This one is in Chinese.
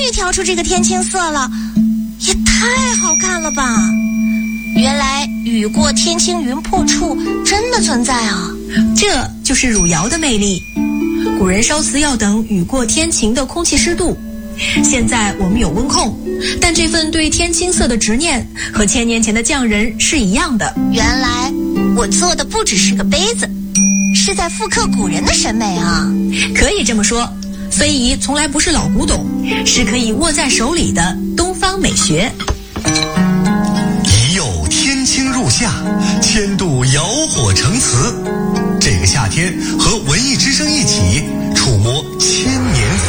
于调出这个天青色了，也太好看了吧！原来雨过天晴云破处真的存在啊！ 这就是汝窑的魅力。古人烧瓷要等雨过天晴的空气湿度，现在我们有温控，但这份对天青色的执念和1000年前的匠人是一样的。 原来我做的不只是个杯子，是在复刻古人的审美啊！ 可以这么说，非遗从来不是老古董，是可以握在手里的东方美学。 一釉天青入夏，千度窑火成瓷。这个夏天和文艺之声一起触摸1000年